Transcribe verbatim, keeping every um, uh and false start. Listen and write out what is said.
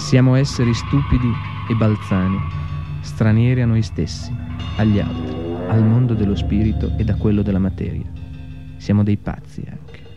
Siamo esseri stupidi e balzani, stranieri a noi stessi, agli altri, al mondo dello spirito e da quello della materia. Siamo dei pazzi anche.